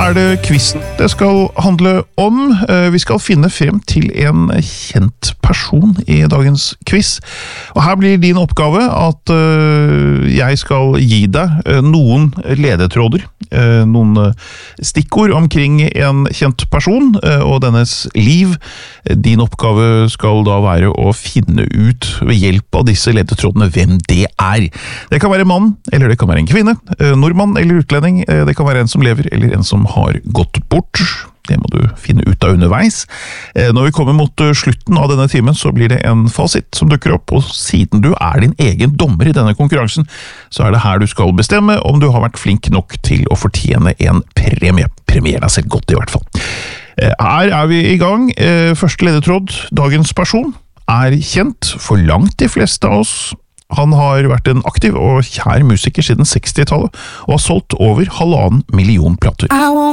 det quizen det skal handle om. Vi skal finne frem til en kjent person i dagens quiz. Og her blir din oppgave at jeg skal gi deg noen ledetråder, noen stikkord omkring en kjent person og dennes liv. Din oppgave skal da være å finne ut ved hjelp av disse ledetrådene hvem det er. Det kan være en mann, eller det kan være en kvinne, nordmann eller utlending, det kan være en som lever eller en som har gått bort. Det må du finne ut av underveis. Når vi kommer mot slutten av denne timen, så blir det en fasit som dukker opp, og siden du er din egen dommer i denne konkurransen, så er det her du skal bestemme om du har vært flink nok til å fortjene en premie. Premier deg selv godt i hvert fall. Her er vi i gang. Første ledetråd, dagens person, er kjent for langt de fleste av oss. Han har vært en aktiv og kjær musiker siden 60-tallet, og har solgt over 1,5 million plater.